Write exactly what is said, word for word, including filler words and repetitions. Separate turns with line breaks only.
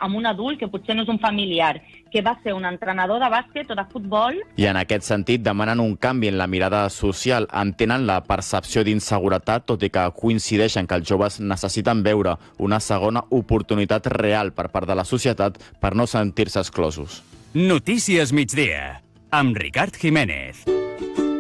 amb un adult que potser no és un familiar, que va ser un entrenador de bàsquet o de futbol.
I en aquest sentit demanen un canvi en la mirada social. Entenen la percepció d'inseguretat, tot i que coincideixen que els joves necessiten veure una segona oportunitat real per part de la societat per no sentir-se exclosos.
Notícies migdia, amb Ricard Jiménez.